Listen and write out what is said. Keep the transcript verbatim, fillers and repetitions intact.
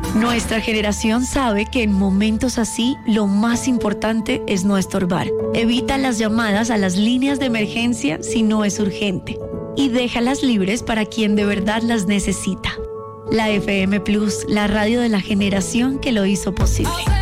Nuestra generación sabe que en momentos así lo más importante es no estorbar. Evita las llamadas a las líneas de emergencia si no es urgente y déjalas libres para quien de verdad las necesita. La F M Plus, la radio de la generación que lo hizo posible.